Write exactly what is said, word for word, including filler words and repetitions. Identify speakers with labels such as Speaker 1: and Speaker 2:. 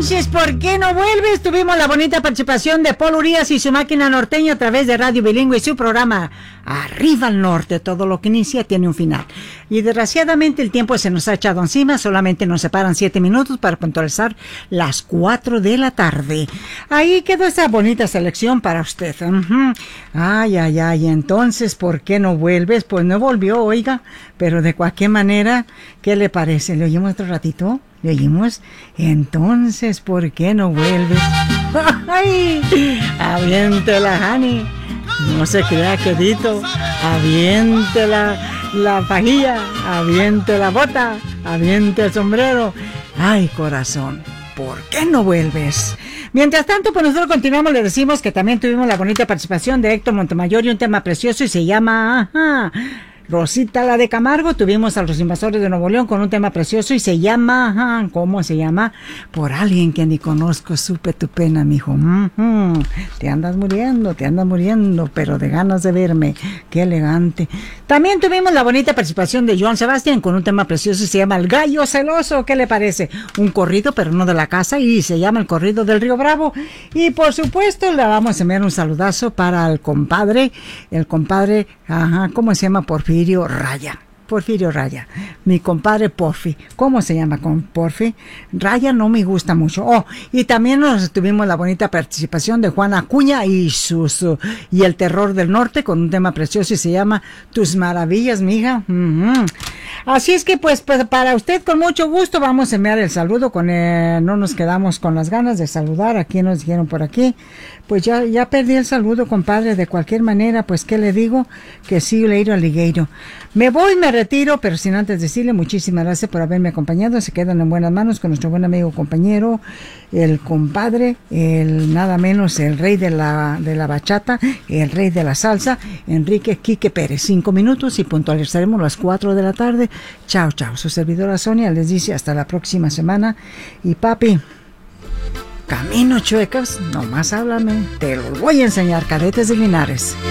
Speaker 1: Entonces, ¿por qué no vuelves? Tuvimos la bonita participación de Paul Urias y su máquina norteña a través de Radio Bilingüe y su programa Arriba al Norte. Todo lo que inicia tiene un final. Y desgraciadamente el tiempo se nos ha echado encima. Solamente nos separan siete minutos para puntualizar las cuatro de la tarde. Ahí quedó esa bonita selección para usted. Uh-huh. Ay, ay, ay. Entonces, ¿por qué no vuelves? Pues no volvió, oiga. Pero de cualquier manera, ¿qué le parece? ¿Le oímos otro ratito? ¿Le oímos? Entonces, ¿por qué no vuelves? ¡Ay! Aviéntela, Hani. No se crea, quedito. Aviéntela la fajilla. Aviente la bota. Aviente el sombrero. ¡Ay, corazón! ¿Por qué no vuelves? Mientras tanto, pues nosotros continuamos, le decimos que también tuvimos la bonita participación de Héctor Montemayor y un tema precioso y se llama... Ajá, Rosita la de Camargo. Tuvimos a los Invasores de Nuevo León con un tema precioso y se llama, ajá, ¿cómo se llama? Por alguien que ni conozco, supe tu pena, mijo. Uh-huh. Te andas muriendo, te andas muriendo, pero de ganas de verme. Qué elegante. También tuvimos la bonita participación de Joan Sebastián con un tema precioso y se llama El Gallo Celoso. ¿Qué le parece? Un corrido, pero no de la casa, y se llama El Corrido del Río Bravo. Y por supuesto le vamos a enviar un saludazo para el compadre, el compadre, ajá, ¿cómo se llama? Porfirio Raya. Porfirio Raya, mi compadre Porfi. ¿Cómo se llama con Porfi? Raya no me gusta mucho. Oh, y también nos tuvimos la bonita participación de Juan Acuña y sus y el Terror del Norte con un tema precioso y se llama Tus Maravillas, mija. Uh-huh. Así es que pues, pues para usted con mucho gusto vamos a enviar el saludo. Con el, no nos quedamos con las ganas de saludar a quien nos dijeron por aquí. Pues ya, ya perdí el saludo, compadre. De cualquier manera, pues qué le digo, que sí le iré al ligueiro. Me voy, me retiro, pero sin antes decirle muchísimas gracias por haberme acompañado. Se quedan en buenas manos con nuestro buen amigo, compañero, el compadre, el nada menos el rey de la de la bachata, el rey de la salsa, Enrique Quique Pérez. Cinco minutos y puntualizaremos las cuatro de la tarde. Chao, chao. Su servidora Sonia les dice hasta la próxima semana. Y papi, camino chuecas, nomás háblame. Te lo voy a enseñar, Cadetes de Linares.